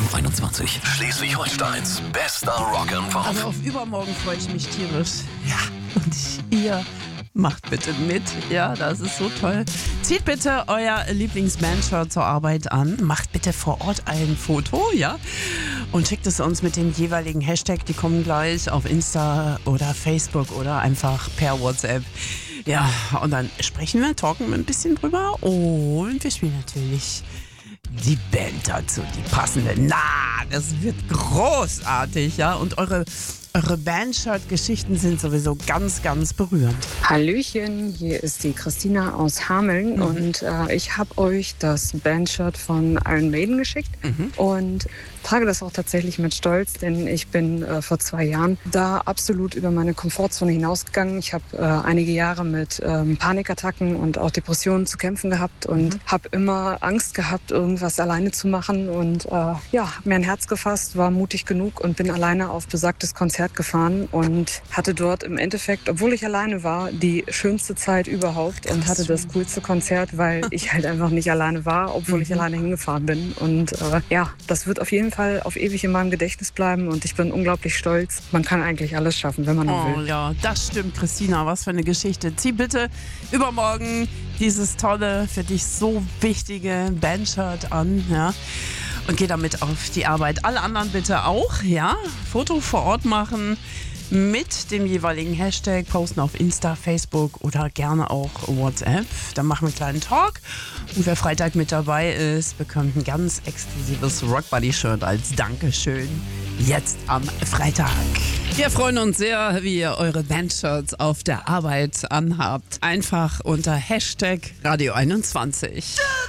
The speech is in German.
21. Schleswig-Holsteins bester Rock'n'Pop. Also auf übermorgen freue ich mich tierisch. Ja, und ihr macht bitte mit. Ja, das ist so toll. Zieht bitte euer Lieblingsbandshirt zur Arbeit an. Macht bitte vor Ort ein Foto, ja? Und schickt es uns mit dem jeweiligen Hashtag. Die kommen gleich auf Insta oder Facebook oder einfach per WhatsApp. Ja, und dann sprechen wir, talken wir ein bisschen drüber. Und wir spielen natürlich die Band dazu, die passende. Na, das wird großartig, ja? Und eure Bandshirt-Geschichten sind sowieso ganz, ganz berührend. Hallöchen, hier ist die Christina aus Hameln und ich habe euch das Bandshirt von Iron Maiden geschickt und trage das auch tatsächlich mit Stolz, denn ich bin vor 2 Jahren da absolut über meine Komfortzone hinausgegangen. Ich habe einige Jahre mit Panikattacken und auch Depressionen zu kämpfen gehabt und habe immer Angst gehabt, irgendwas alleine zu machen und habe mir ein Herz gefasst, war mutig genug und bin alleine auf besagtes Konzert gefahren und hatte dort im Endeffekt, obwohl ich alleine war, die schönste Zeit überhaupt und hatte das coolste Konzert, weil ich halt einfach nicht alleine war, obwohl ich alleine hingefahren bin. Und das wird auf jeden Fall auf ewig in meinem Gedächtnis bleiben und ich bin unglaublich stolz. Man kann eigentlich alles schaffen, wenn man nur will. Oh ja, das stimmt, Christina. Was für eine Geschichte. Zieh bitte übermorgen dieses tolle, für dich so wichtige Bandshirt an, ja. Und geh damit auf die Arbeit. Alle anderen bitte auch, ja. Foto vor Ort machen mit dem jeweiligen Hashtag, posten auf Insta, Facebook oder gerne auch WhatsApp. Dann machen wir einen kleinen Talk. Und wer Freitag mit dabei ist, bekommt ein ganz exklusives Rockbuddy-Shirt als Dankeschön. Jetzt am Freitag. Wir freuen uns sehr, wie ihr eure Bandshirts auf der Arbeit anhabt. Einfach unter Hashtag Radio 21.